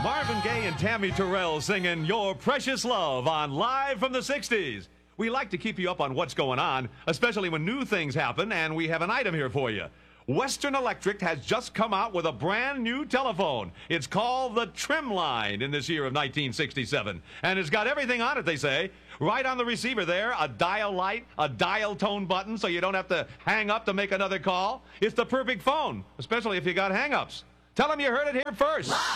Marvin Gaye and Tammy Terrell singing Your Precious Love on Live from the 60s. We like to keep you up on what's going on, especially when new things happen, and we have an item here for you. Western Electric has just come out with a brand new telephone. It's called the Trimline in this year of 1967. And it's got everything on it, they say. Right on the receiver there, a dial light, a dial tone button so you don't have to hang up to make another call. It's the perfect phone, especially if you got hang-ups. Tell them you heard it here first.